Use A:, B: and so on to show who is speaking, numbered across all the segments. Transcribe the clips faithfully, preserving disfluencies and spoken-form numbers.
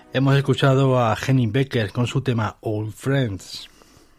A: Hemos escuchado a Henning Becker con su tema Old Friends.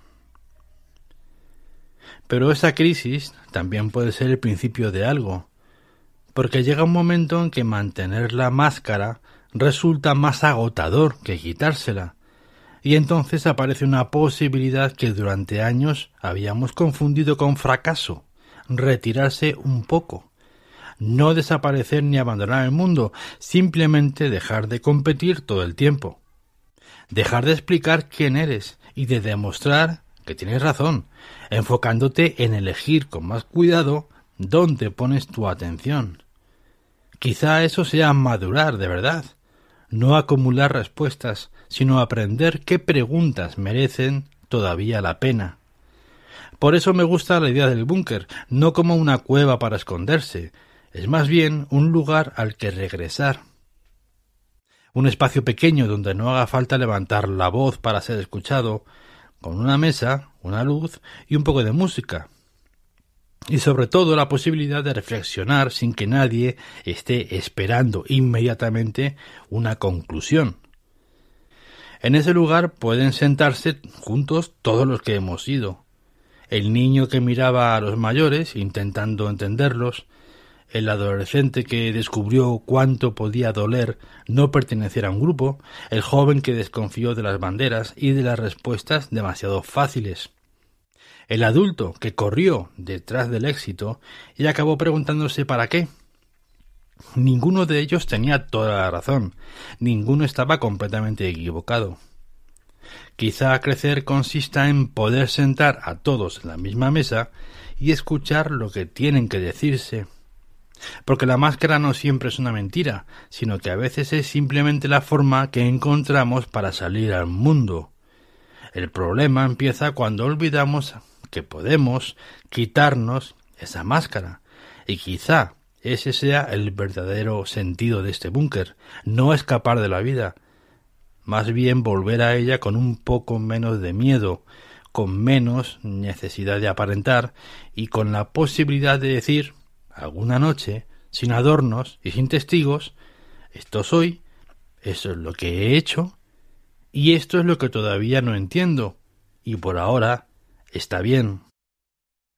A: Pero esa crisis también puede ser el principio de algo, porque llega un momento en que mantener la máscara resulta más agotador que quitársela, y entonces aparece una posibilidad que durante años habíamos confundido con fracaso: retirarse un poco. No desaparecer ni abandonar el mundo, simplemente dejar de competir todo el tiempo. Dejar de explicar quién eres y de demostrar que tienes razón, enfocándote en elegir con más cuidado dónde pones tu atención. Quizá eso sea madurar de verdad, no acumular respuestas, sino aprender qué preguntas merecen todavía la pena. Por eso me gusta la idea del búnker, no como una cueva para esconderse, es más bien un lugar al que regresar. Un espacio pequeño donde no haga falta levantar la voz para ser escuchado, con una mesa, una luz y un poco de música. Y sobre todo la posibilidad de reflexionar sin que nadie esté esperando inmediatamente una conclusión. En ese lugar pueden sentarse juntos todos los que hemos ido. El niño que miraba a los mayores intentando entenderlos, el adolescente que descubrió cuánto podía doler no pertenecer a un grupo, el joven que desconfió de las banderas y de las respuestas demasiado fáciles, el adulto que corrió detrás del éxito y acabó preguntándose ¿para qué? Ninguno de ellos tenía toda la razón, ninguno estaba completamente equivocado. Quizá crecer consista en poder sentar a todos en la misma mesa y escuchar lo que tienen que decirse. Porque la máscara no siempre es una mentira, sino que a veces es simplemente la forma que encontramos para salir al mundo. El problema empieza cuando olvidamos que podemos quitarnos esa máscara, y quizá ese sea el verdadero sentido de este búnker, no escapar de la vida, más bien volver a ella con un poco menos de miedo, con menos necesidad de aparentar y con la posibilidad de decir alguna noche, sin adornos y sin testigos, esto soy, eso es lo que he hecho, y esto es lo que todavía no entiendo, y por ahora está bien.